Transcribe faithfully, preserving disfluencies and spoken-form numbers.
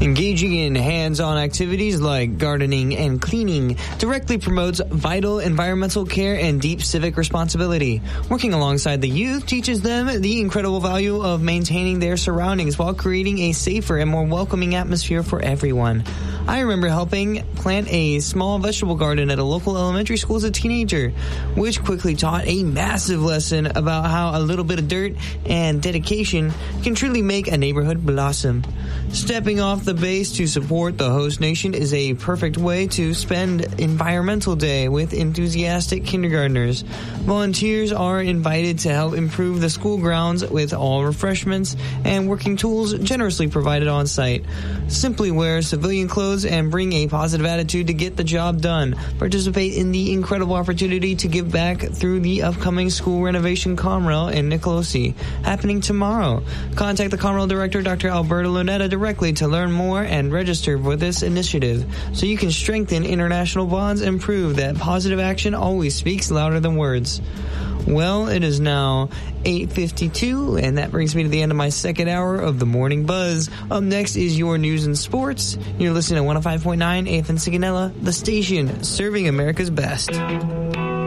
Engaging in hands-on activities like gardening and cleaning directly promotes vital environmental care and deep civic responsibility. Working alongside the youth teaches them the incredible value of maintaining their surroundings while creating a safer and more welcoming atmosphere for everyone. I remember helping plant a small vegetable garden at a local elementary school as a teenager, which quickly taught a massive lesson about how a little bit of dirt and dedication can truly make a neighborhood blossom. Stepping off the base to support the host nation is a perfect way to spend Environmental Day with enthusiastic kindergartners. Volunteers are invited to help improve the school grounds with all refreshments and working tools generously provided on site. Simply wear civilian clothes and bring a positive attitude to get the job done. Participate in the incredible opportunity to give back through the upcoming school renovation Conrail in Nicolosi, happening tomorrow. Contact the Conrail director, Doctor Alberto Lunetta, directly to learn more and register for this initiative so you can strengthen international bonds and prove that positive action always speaks louder than words. Well, it is now eight fifty-two, and that brings me to the end of my second hour of the Morning Buzz. Up next is your news and sports. You're listening to one oh five point nine A F M Sigonella, the station serving America's best.